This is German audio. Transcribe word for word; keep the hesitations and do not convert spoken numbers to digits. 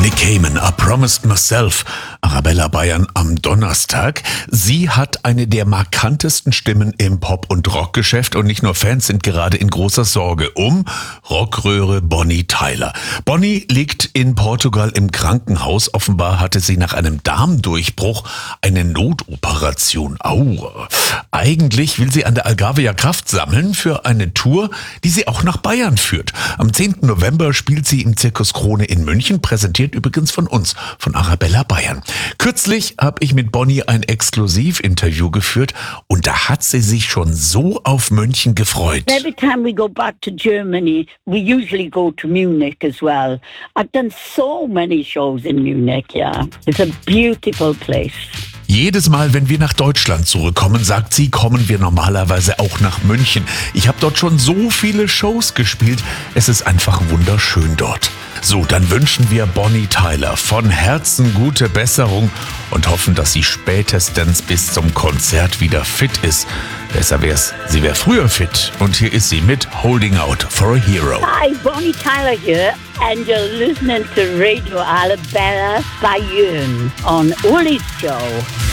Nick Cayman, I Promised Myself, Arabella Bayern am Donnerstag. Sie hat eine der markantesten Stimmen im Pop- und Rockgeschäft und nicht nur Fans sind gerade in großer Sorge um Rockröhre Bonnie Tyler. Bonnie liegt in Portugal im Krankenhaus. Offenbar hatte sie nach einem Darmdurchbruch eine Notoperation. Au. Eigentlich will sie an der Algarve ja Kraft sammeln für eine Tour, die sie auch nach Bayern führt. Am zehnten November spielt sie im Zirkus Krone in München, präsentiert übrigens von uns, von Arabella Bayern. Kürzlich habe ich mit Bonnie ein Exklusivinterview geführt und da hat sie sich schon so auf München gefreut. Every time we go back to Germany, we usually go to Munich as well. I've done so many shows in Munich, yeah. It's a beautiful place. Jedes Mal, wenn wir nach Deutschland zurückkommen, sagt sie, kommen wir normalerweise auch nach München. Ich habe dort schon so viele Shows gespielt. Es ist einfach wunderschön dort. So, dann wünschen wir Bonnie Tyler von Herzen gute Besserung und hoffen, dass sie spätestens bis zum Konzert wieder fit ist. Besser wär's, sie wäre früher fit. Und hier ist sie mit Holding Out for a Hero. Hi, Bonnie Tyler here, and you're listening to Radio Arabella Bayern on Uli's show.